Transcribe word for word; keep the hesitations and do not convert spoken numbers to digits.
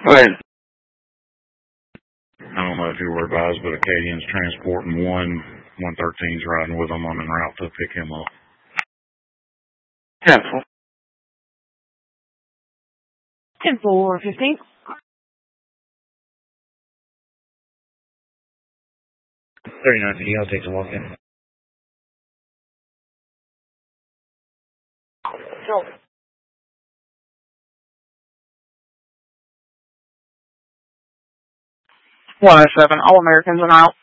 ahead. I don't know if you were advised, but Acadian's transporting one. one thirteen's riding with them. I'm en route to pick him up. ten four. ten four fifteen. thirty-nine fifty, I'll take the walk in. Go. one oh seven, All Americans are out.